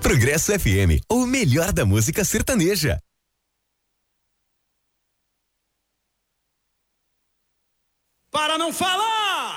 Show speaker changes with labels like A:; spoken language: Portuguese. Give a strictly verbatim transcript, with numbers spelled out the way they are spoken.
A: Progresso F M, o melhor da música sertaneja.
B: Para não falar